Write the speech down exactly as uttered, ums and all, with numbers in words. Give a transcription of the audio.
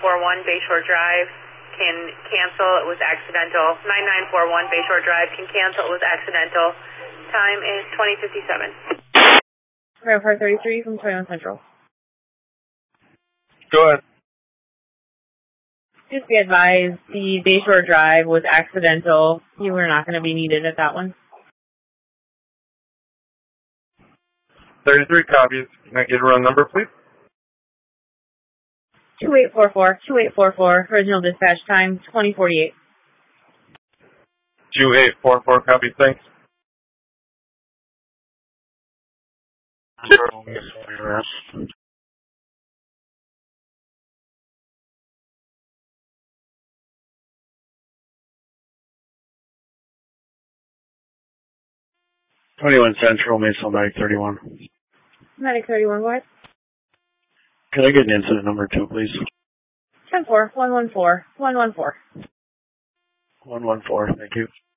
four one Bayshore Drive can cancel, it was accidental. nine nine four one Bayshore Drive can cancel, it was accidental. Time is twenty fifty-seven. Railcar thirty-three from twenty-one Central. Go ahead. Just be advised, the Bayshore Drive was accidental. You were not going to be needed at that one. thirty-three copies. Can I get a run number, please? two eight four four, two eight four four, original dispatch time, twenty forty-eight. two eight four four, copy, thanks. twenty-one Central, Mason Medic thirty-one. Medic thirty-one, what? Could I get an incident number two, please? ten four, one one four, one one four. one one four, thank you.